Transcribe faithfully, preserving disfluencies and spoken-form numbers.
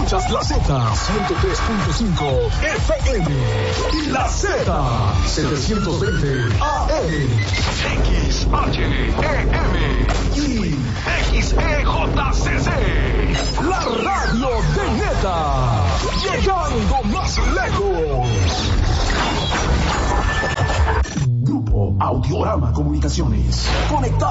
Escuchas la Z ciento tres punto cinco F M y la Z setecientos veinte A M. X H E M y X E J C C. La radio de Neta. Llegando más lejos. Grupo Audiorama Comunicaciones. Conectado.